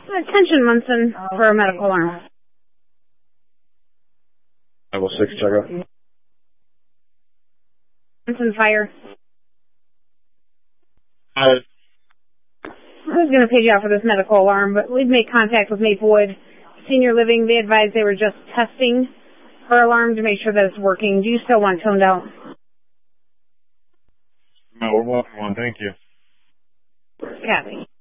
Attention Munson for a medical alarm. Level 6, check out. Munson Fire. Hi. I was going to page you out for this medical alarm, but we've made contact with Maplewood Senior Living. They advised they were just testing our alarm to make sure that it's working. Do you still want it toned out? No, we're welcome on. Thank you. Kathy.